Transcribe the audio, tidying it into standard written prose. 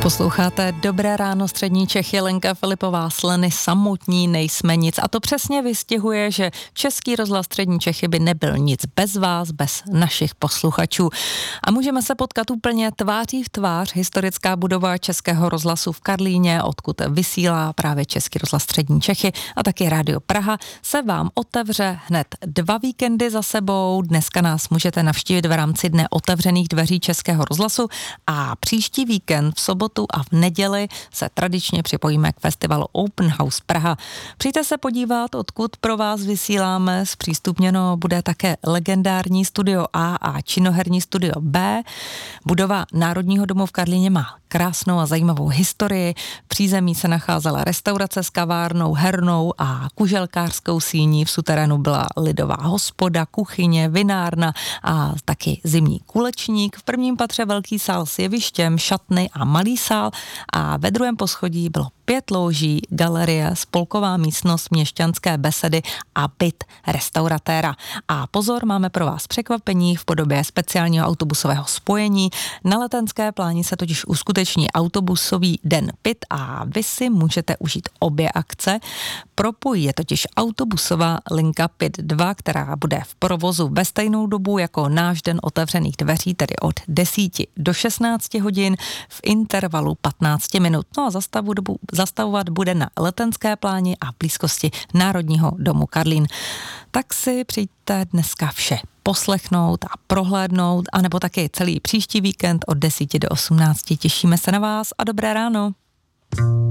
Posloucháte Dobré ráno střední Čechy, Lenka Filipová, Sleny, samotní nejsme nic. A to přesně vystihuje, že Český rozhlas střední Čechy by nebyl nic bez vás, bez našich posluchačů. A můžeme se potkat úplně tváří v tvář. Historická budova Českého rozhlasu v Karlíně, odkud vysílá právě Český rozhlas střední Čechy a taky Rádio Praha, se vám otevře hned 2 víkendy za sebou. Dneska nás můžete navštívit v rámci Dne otevřených dveří Českého rozhlasu a příští víkend v sobotu a v neděli se tradičně připojíme k festivalu Open House Praha. Přijďte se podívat, odkud pro vás vysíláme. Zpřístupněno bude také legendární studio A činoherní studio B. Budova Národního domu v Karlíně má krásnou a zajímavou historii. V přízemí se nacházela restaurace s kavárnou, hernou a kuželkářskou síní. V suterénu byla lidová hospoda, kuchyně, vinárna a taky zimní kulečník. V prvním patře velký sál s jevištěm, šatny a malý sál a ve druhém poschodí bylo 5 louží, galerie, spolková místnost, měšťanské besedy a byt restauratéra. A pozor, máme pro vás překvapení v podobě speciálního autobusového spojení. Na Letenské pláni se totiž uskuteční autobusový den PIT a vy si můžete užít obě akce. Propojí je totiž autobusová linka PIT 2, která bude v provozu ve stejnou dobu jako náš den otevřených dveří, tedy od 10 do 16 hodin v intervalu 15 minut. No a zastavovat bude na Letenské pláni a v blízkosti Národního domu Karlín. Tak si přijďte dneska vše poslechnout a prohlédnout, anebo taky celý příští víkend od 10 do 18. Těšíme se na vás a dobré ráno.